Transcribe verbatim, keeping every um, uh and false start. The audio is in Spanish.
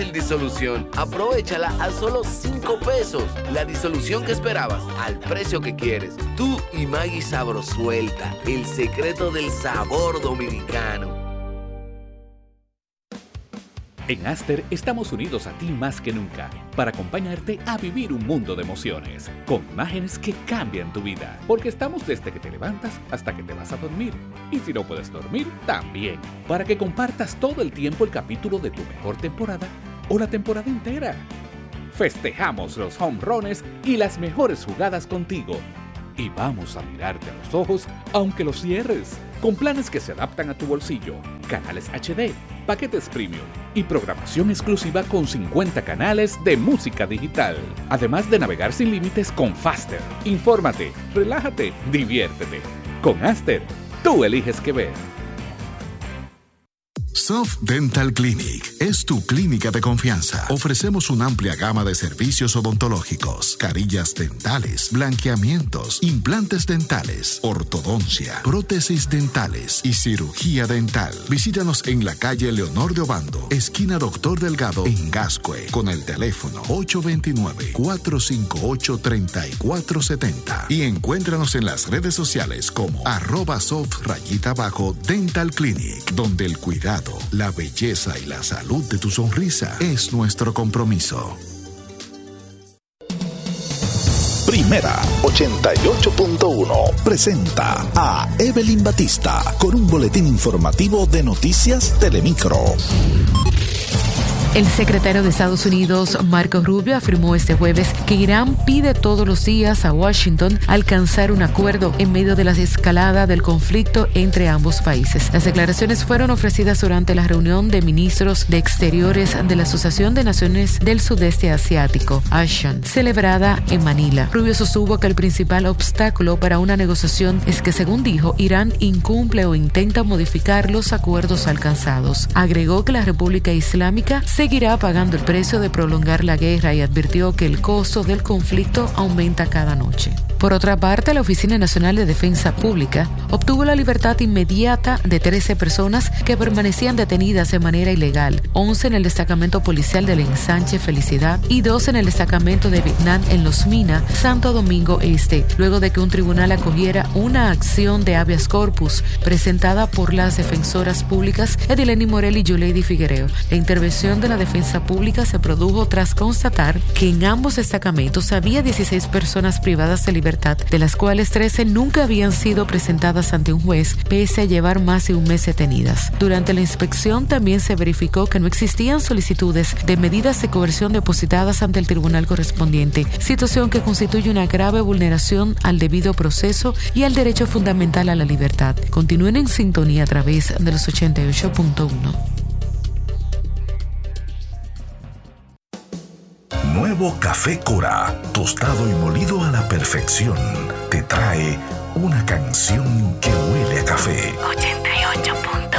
fácil disolución. Aprovéchala a solo cinco pesos. La disolución que esperabas al precio que quieres. Tú y Maggi Sabrosuelta, el secreto del sabor dominicano. En Aster estamos unidos a ti más que nunca para acompañarte a vivir un mundo de emociones, con imágenes que cambian tu vida, porque estamos desde que te levantas hasta que te vas a dormir. Y si no puedes dormir, también, para que compartas todo el tiempo el capítulo de tu mejor temporada o la temporada entera. Festejamos los home runs y las mejores jugadas contigo. Y vamos a mirarte a los ojos aunque los cierres, con planes que se adaptan a tu bolsillo, canales H D, paquetes premium y programación exclusiva con cincuenta canales de música digital. Además de navegar sin límites con Faster. Infórmate, relájate, diviértete. Con Aster, tú eliges qué ver. Soft Dental Clinic es tu clínica de confianza. Ofrecemos una amplia gama de servicios odontológicos, carillas dentales, blanqueamientos, implantes dentales, ortodoncia, prótesis dentales y cirugía dental. Visítanos en la calle Leonor de Obando, esquina Doctor Delgado, en Gascue, con el teléfono ocho dos nueve, cuatro cinco ocho, tres cuatro siete cero y encuéntranos en las redes sociales como arroba soft rayita abajo Dental Clinic, donde el cuidado, la belleza y la salud de tu sonrisa es nuestro compromiso. Primera ochenta y ocho punto uno presenta a Evelyn Batista con un boletín informativo de Noticias Telemicro. El secretario de Estados Unidos, Marco Rubio, afirmó este jueves que Irán pide todos los días a Washington alcanzar un acuerdo en medio de la escalada del conflicto entre ambos países. Las declaraciones fueron ofrecidas durante la reunión de ministros de Exteriores de la Asociación de Naciones del Sudeste Asiático, ASEAN, celebrada en Manila. Rubio sostuvo que el principal obstáculo para una negociación es que, según dijo, Irán incumple o intenta modificar los acuerdos alcanzados. Agregó que la República Islámica seguirá pagando el precio de prolongar la guerra y advirtió que el costo del conflicto aumenta cada noche. Por otra parte, la Oficina Nacional de Defensa Pública obtuvo la libertad inmediata de trece personas que permanecían detenidas de manera ilegal, once en el destacamento policial del Ensanche Felicidad y dos en el destacamento de Vietnam en Los Mina, Santo Domingo Este, luego de que un tribunal acogiera una acción de habeas corpus presentada por las defensoras públicas Edileni Morel y Yuleidi Figuereo. La intervención de la defensa pública se produjo tras constatar que en ambos destacamentos había dieciséis personas privadas de libertad, de las cuales trece nunca habían sido presentadas ante un juez, pese a llevar más de un mes detenidas. Durante la inspección también se verificó que no existían solicitudes de medidas de coerción depositadas ante el tribunal correspondiente, situación que constituye una grave vulneración al debido proceso y al derecho fundamental a la libertad. Continúen en sintonía a través de los ochenta y ocho punto uno. Nuevo Café Cora, tostado y molido a la perfección, te trae una canción que huele a café. ochenta y ocho punto uno